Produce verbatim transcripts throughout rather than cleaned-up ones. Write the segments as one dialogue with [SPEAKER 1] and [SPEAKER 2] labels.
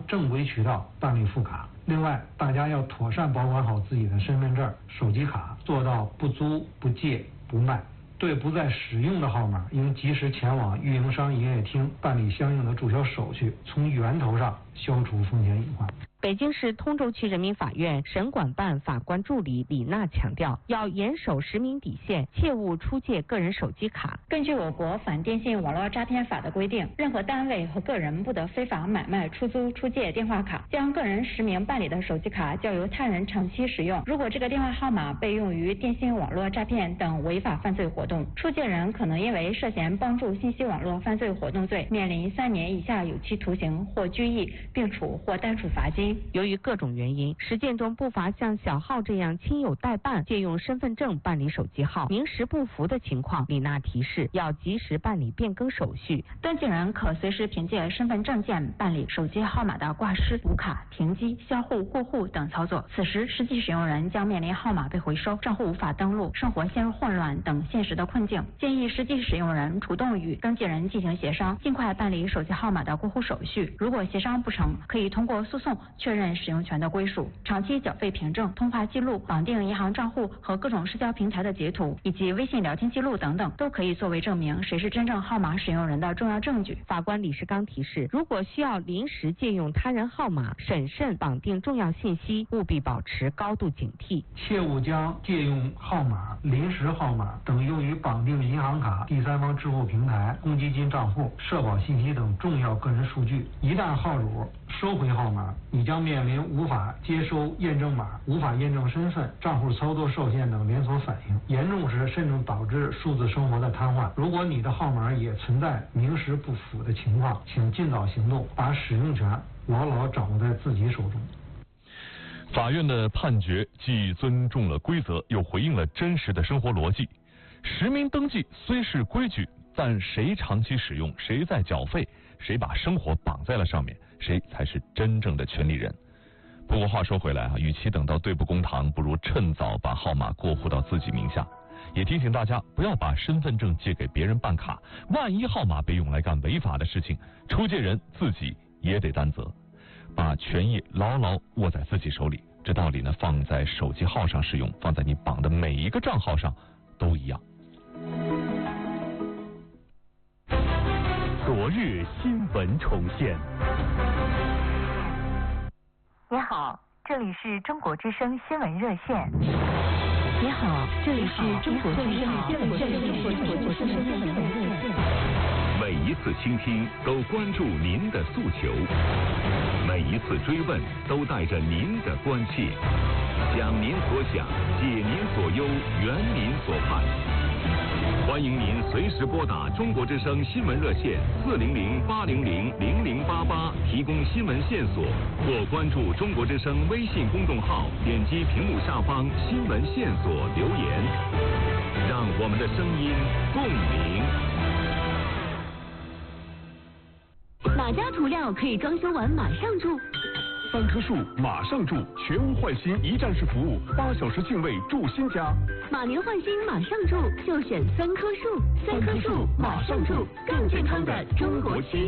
[SPEAKER 1] 正规渠道办理复卡。另外，大家要妥善保管好自己的身份证、手机卡，做到不租、不借、不卖。对不再使用的号码，应及时前往运营商营业厅办理相应的注销手续，从源头上消除风险隐患。
[SPEAKER 2] 北京市通州区人民法院审管办法官助理李娜强调，要严守实名底线，切勿出借个人手机卡。
[SPEAKER 3] 根据我国反电信网络诈骗法的规定，任何单位和个人不得非法买卖、出租、出借电话卡，将个人实名办理的手机卡交由他人长期使用。如果这个电话号码被用于电信网络诈骗等违法犯罪活动，出借人可能因为涉嫌帮助信息网络犯罪活动罪，面临三年以下有期徒刑或拘役，并处或单处罚金。
[SPEAKER 2] 由于各种原因，实践中不乏像小浩这样亲友代办借用身份证办理手机号，名实不符的情况，李娜提示要及时办理变更手续。
[SPEAKER 3] 登记人可随时凭借身份证件办理手机号码的挂失、补卡、停机、销户、过户等操作。此时，实际使用人将面临号码被回收、账户无法登录、生活陷入混乱等现实的困境。建议实际使用人主动与登记人进行协商，尽快办理手机号码的过户手续。如果协商不成，可以通过诉讼确认使用权的归属。长期缴费凭证、通话记录、绑定银行账户和各种社交平台的截图，以及微信聊天记录等等，都可以作为证明谁是真正号码使用人的重要证据。
[SPEAKER 2] 法官李世刚提示，如果需要临时借用他人号码，审慎绑定重要信息，务必保持高度警惕，
[SPEAKER 1] 切勿将借用号码、临时号码等用于绑定银行卡、第三方支付平台、公积金账户、社保信息等重要个人数据。一旦号主收回号码，你将面临无法接收验证码、无法验证身份、账户操作受限等连锁反应，严重时甚至导致数字生活的瘫痪。如果你的号码也存在名实不符的情况，请尽早行动，把使用权牢牢掌握在自己手中。
[SPEAKER 4] 法院的判决既尊重了规则，又回应了真实的生活逻辑。实名登记虽是规矩，但谁长期使用，谁在缴费，谁把生活绑在了上面，谁才是真正的权利人。不过话说回来啊，与其等到对簿公堂，不如趁早把号码过户到自己名下。也提醒大家不要把身份证借给别人办卡，万一号码被用来干违法的事情，出借人自己也得担责。把权益牢牢握在自己手里，这道理呢，放在手机号上适用，放在你绑的每一个账号上都一样。
[SPEAKER 5] 昨日新闻重现。
[SPEAKER 6] 你好，这里是中国之声新闻热线。
[SPEAKER 7] 你好，这里是中国之声新闻热线。
[SPEAKER 5] 每一次倾听都关注您的诉求，每一次追问都带着您的关切，讲您所想，解您所忧，圆您所盼。欢迎您随时拨打中国之声新闻热线四零零八零零零零八八提供新闻线索，或关注中国之声微信公众号，点击屏幕下方新闻线索留言，让我们的声音共鸣。
[SPEAKER 7] 哪家涂料可以装修完马上住？
[SPEAKER 8] 三棵树马上住，全屋换新一站式服务，八小时净位住新家。
[SPEAKER 7] 马年换新马上住，就选三棵树。三棵树马上住，更健康的中国区。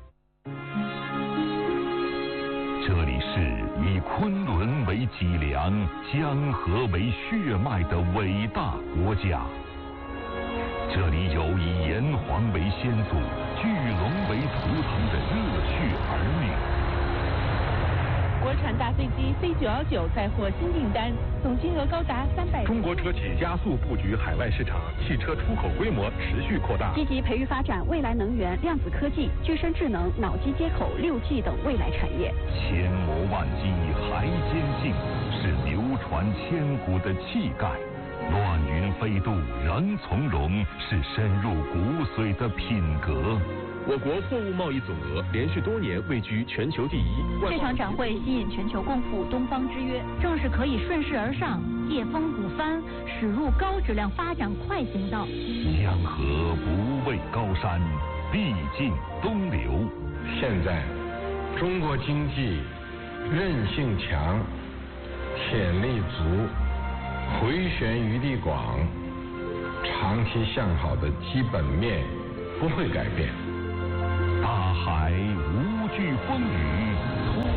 [SPEAKER 5] 这里是以昆仑为脊梁、江河为血脉的伟大国家。这里有以炎黄为先祖、巨龙为图腾的热血儿女。
[SPEAKER 2] 国产大飞机 C 九一九再获新订单，总金额高达三百。
[SPEAKER 8] 中国车企加速布局海外市场，汽车出口规模持续扩大。
[SPEAKER 9] 积极培育发展未来能源、量子科技、具身智能、脑机接口、六 G 等未来产业。
[SPEAKER 5] 千磨万击还坚劲，是流传千古的气概。乱云飞渡仍从容，是深入骨髓的品格。
[SPEAKER 8] 我国货物贸易总额连续多年位居全球第一。
[SPEAKER 9] 这场展会吸引全球共赴东方之约，正是可以顺势而上，借风鼓帆，驶入高质量发展快行道。
[SPEAKER 5] 江河不畏高山，必尽东流。
[SPEAKER 10] 现在，中国经济韧性强，潜力足，回旋余地广，长期向好的基本面不会改变。
[SPEAKER 5] 大海无惧风雨，突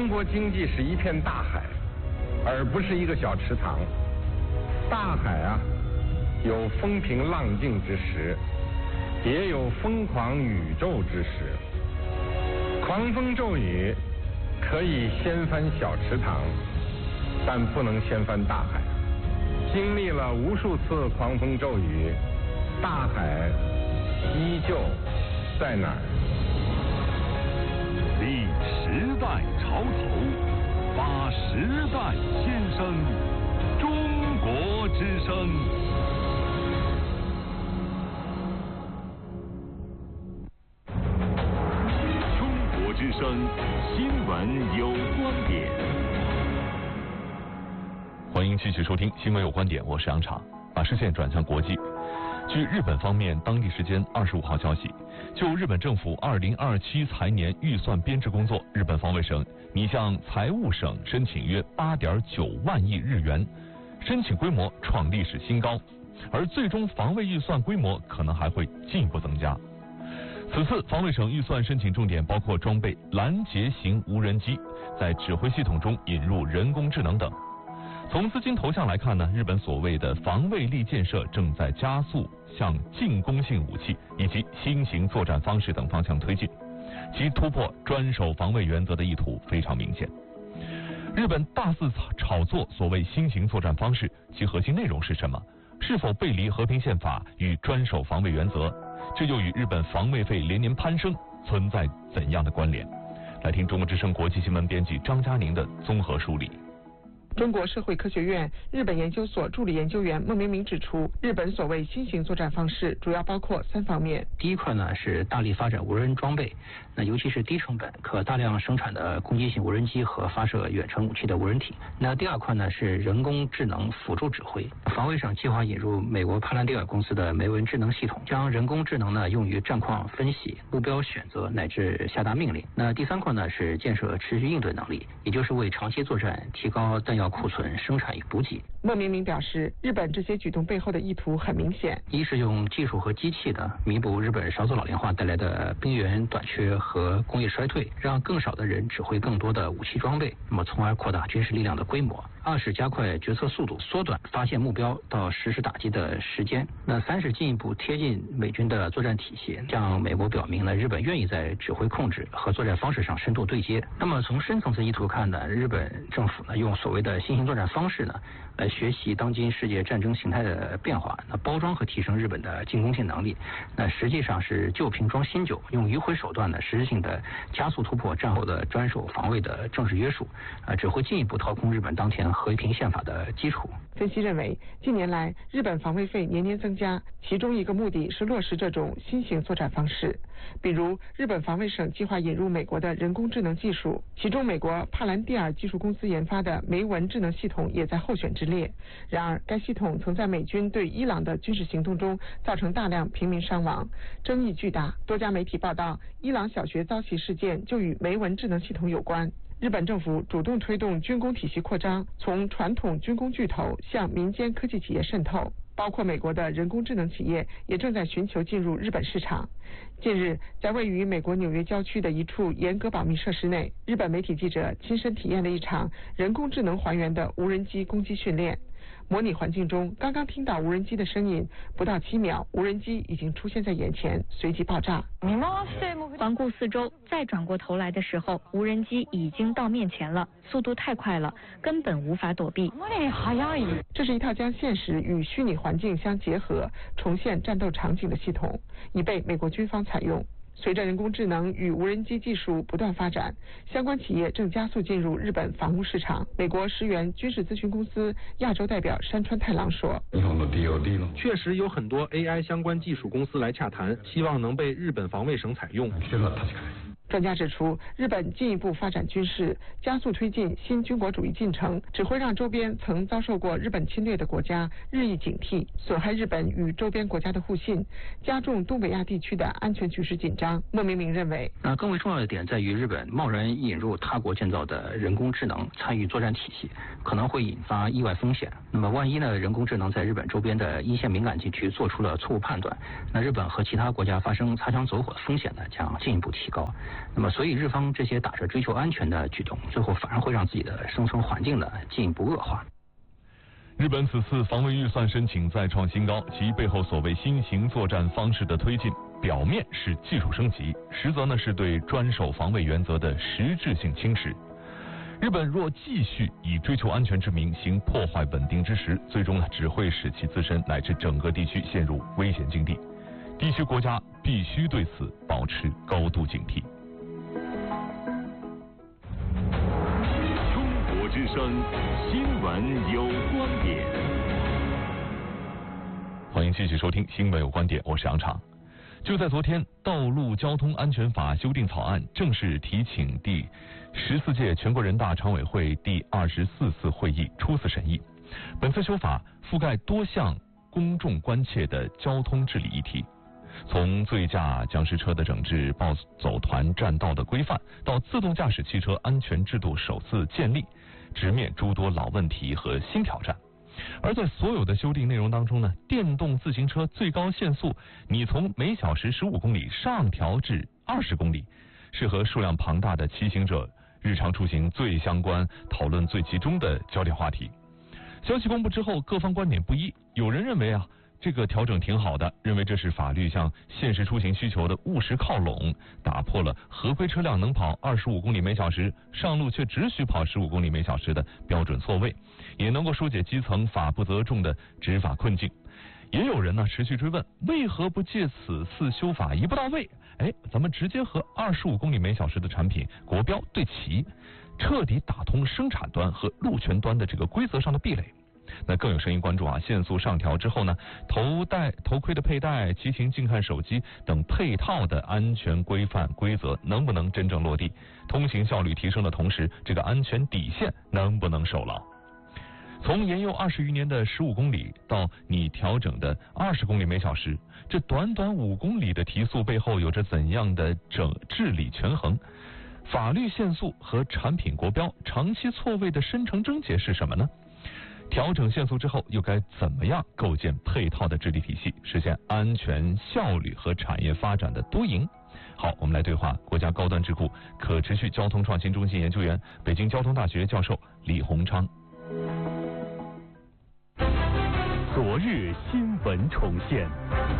[SPEAKER 10] 中国经济是一片大海，而不是一个小池塘。大海啊，有风平浪静之时，也有疯狂宇宙之时。狂风骤雨可以掀翻小池塘，但不能掀翻大海。经历了无数次狂风骤雨，大海依旧在哪儿？
[SPEAKER 5] 立时代潮头，发时代先声，中国之声。中国之声新闻有观点。
[SPEAKER 4] 欢迎继续收听新闻有观点，我是杨畅。把视线转向国际。据日本方面当地时间二十五号消息，就日本政府二零二七财年预算编制工作，日本防卫省拟向财务省申请约八点九万亿日元，申请规模创历史新高，而最终防卫预算规模可能还会进一步增加。此次防卫省预算申请重点包括装备拦截型无人机，在指挥系统中引入人工智能等。从资金投向来看呢，日本所谓的防卫力建设正在加速向进攻性武器以及新型作战方式等方向推进，其突破专守防卫原则的意图非常明显。日本大肆炒作所谓新型作战方式，其核心内容是什么？是否背离和平宪法与专守防卫原则？这又与日本防卫费连年攀升存在怎样的关联？来听中国之声国际新闻编辑张嘉宁的综合梳理。
[SPEAKER 11] 中国社会科学院日本研究所助理研究员孟明明指出，日本所谓新型作战方式主要包括三方面。
[SPEAKER 12] 第一块呢是大力发展无人装备，那尤其是低成本可大量生产的攻击性无人机和发射远程武器的无人艇。那第二块呢是人工智能辅助指挥，防卫省计划引入美国帕兰蒂尔公司的梅文智能系统，将人工智能呢用于战况分析、目标选择乃至下达命令。那第三块呢是建设持续应对能力，也就是为长期作战提高弹药库存、生产与补给。
[SPEAKER 11] 孟明明表示，日本这些举动背后的意图很明显：
[SPEAKER 12] 一是用技术和机器的弥补日本少子老龄化带来的兵源短缺和工业衰退，让更少的人指挥更多的武器装备，那么从而扩大军事力量的规模。二是加快决策速度，缩短发现目标到实施打击的时间。那三是进一步贴近美军的作战体系，向美国表明了日本愿意在指挥控制和作战方式上深度对接。那么从深层次意图看呢，日本政府呢用所谓的新型作战方式呢来学习当今世界战争形态的变化，那包装和提升日本的进攻性能力，那实际上是旧瓶装新酒，用迂回手段呢实质性的加速突破战后的专守防卫的正式约束，啊，只会进一步掏空日本当前和平宪法的基础。
[SPEAKER 11] 分析认为，近年来日本防卫费年年增加，其中一个目的是落实这种新型作战方式。比如，日本防卫省计划引入美国的人工智能技术，其中美国帕兰蒂尔技术公司研发的梅文智能系统也在候选之列。然而，该系统曾在美军对伊朗的军事行动中造成大量平民伤亡，争议巨大。多家媒体报道，伊朗小学遭袭事件就与梅文智能系统有关。日本政府主动推动军工体系扩张，从传统军工巨头向民间科技企业渗透，包括美国的人工智能企业也正在寻求进入日本市场。近日，在位于美国纽约郊区的一处严格保密设施内，日本媒体记者亲身体验了一场人工智能还原的无人机攻击训练。模拟环境中，刚刚听到无人机的声音，不到七秒，无人机已经出现在眼前，随即爆炸。
[SPEAKER 9] 环顾四周，再转过头来的时候，无人机已经到面前了，速度太快了，根本无法躲避。
[SPEAKER 11] 这是一套将现实与虚拟环境相结合，重现战斗场景的系统，已被美国军方采用。随着人工智能与无人机技术不断发展，相关企业正加速进入日本防务市场。美国石原军事咨询公司亚洲代表山川太郎说：
[SPEAKER 13] 确实有很多 A I 相关技术公司来洽谈，希望能被日本防卫省采用。
[SPEAKER 11] 专家指出，日本进一步发展军事，加速推进新军国主义进程，只会让周边曾遭受过日本侵略的国家日益警惕，损害日本与周边国家的互信，加重东北亚地区的安全局势紧张。孟明明认为，
[SPEAKER 12] 那更为重要的点在于，日本贸然引入他国建造的人工智能参与作战体系，可能会引发意外风险。那么万一呢，人工智能在日本周边的一线敏感地区做出了错误判断，那日本和其他国家发生擦枪走火的风险呢将进一步提高。 那么所以日方这些打着追求安全的举动，最后反而会让自己的生存环境呢进一步恶化。
[SPEAKER 4] 日本此次防卫预算申请再创新高，其背后所谓新型作战方式的推进，表面是技术升级，实则呢是对专守防卫原则的实质性侵蚀。日本若继续以追求安全之名行破坏稳定之实，最终呢只会使其自身乃至整个地区陷入危险境地。地区国家必须对此保持高度警惕。
[SPEAKER 5] 中国之声新闻有观点，
[SPEAKER 4] 欢迎继续收听新闻有观点，我是杨常。就在昨天，《道路交通安全法》修订草案正式提请第十四届全国人大常委会第二十四次会议初次审议。本次修法覆盖多项公众关切的交通治理议题，从醉驾僵尸车的整治、暴走团占道的规范，到自动驾驶汽车安全制度首次建立，直面诸多老问题和新挑战。而在所有的修订内容当中呢，电动自行车最高限速你从每小时十五公里上调至二十公里，是和数量庞大的骑行者日常出行最相关、讨论最集中的焦点话题。消息公布之后，各方观点不一，有人认为啊，这个调整挺好的，认为这是法律向现实出行需求的务实靠拢，打破了合规车辆能跑二十五公里每小时，上路却只许跑十五公里每小时的标准错位，也能够疏解基层法不责众的执法困境。也有人呢持续追问，为何不借此次修法一步到位，哎，咱们直接和二十五公里每小时的产品国标对齐，彻底打通生产端和路权端的这个规则上的壁垒。那更有声音关注啊，限速上调之后呢，头戴头盔的佩戴、骑行静看手机等配套的安全规范规则能不能真正落地？通行效率提升的同时，这个安全底线能不能守牢？从沿用二十余年的十五公里到你调整的二十公里每小时，这短短五公里的提速背后有着怎样的整治理权衡？法律限速和产品国标长期错位的深层症结是什么呢？调整限速之后，又该怎么样构建配套的治理体系，实现安全、效率和产业发展的多赢？好，我们来对话国家高端智库可持续交通创新中心研究员、北京交通大学教授李洪昌。
[SPEAKER 5] 昨日新闻重现。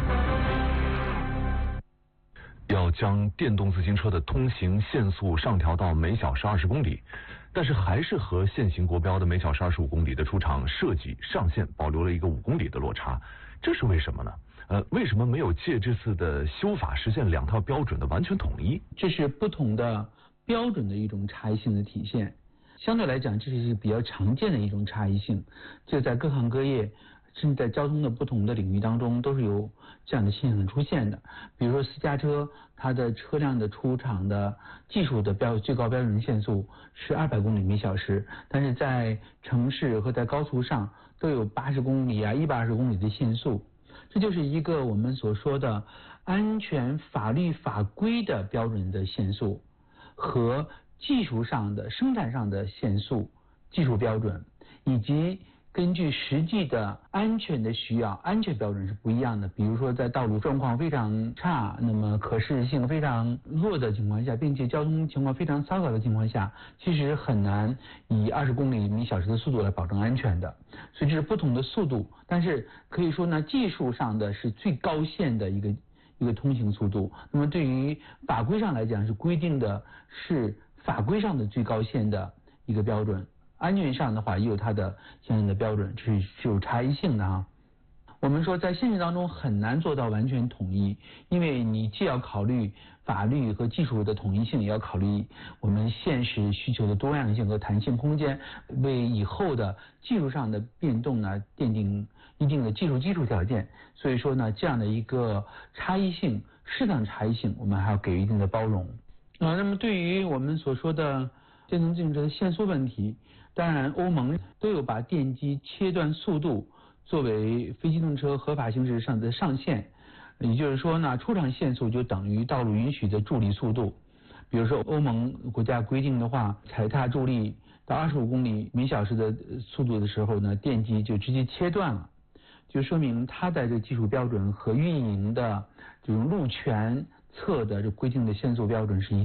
[SPEAKER 4] 要将电动自行车的通行限速上调到每小时二十公里，但是还是和现行国标的每小时二十五公里的出厂设计上限保留了一个五公里的落差，这是为什么呢？呃，为什么没有借这次的修法实现两套标准的完全统一？
[SPEAKER 14] 这是不同的标准的一种差异性的体现，相对来讲，这是比较常见的一种差异性，这在各行各业甚至在交通的不同的领域当中都是有这样的现象出现的。比如说私家车，它的车辆的出厂的技术的标最高标准限速是二百公里每小时，但是在城市和在高速上都有八十公里啊、一百二十公里的限速。这就是一个我们所说的安全法律法规的标准的限速和技术上的生产上的限速技术标准，以及根据实际的安全的需要，安全标准是不一样的。比如说在道路状况非常差，那么可视性非常弱的情况下，并且交通情况非常糟糕的情况下，其实很难以二十公里每小时的速度来保证安全的。所以这是不同的速度，但是可以说呢，技术上的是最高限的一个一个通行速度。那么对于法规上来讲，是规定的是法规上的最高限的一个标准。安全上的话也有它的相应的标准，是是有差异性的啊。我们说在现实当中很难做到完全统一，因为你既要考虑法律和技术的统一性，也要考虑我们现实需求的多样性和弹性空间，为以后的技术上的变动呢奠定一定的技术基础条件。所以说呢，这样的一个差异性，适当差异性，我们还要给予一定的包容啊。那么对于我们所说的电动自行车的限速问题，当然欧盟都有把电机切断速度作为非机动车合法行驶上的上限，也就是说呢，出厂限速就等于道路允许的助力速度。比如说欧盟国家规定的话，踩踏助力到二十五公里每小时的速度的时候呢，电机就直接切断了，就说明它的这个技术标准和运营的这种路权侧的这规定的限速标准是一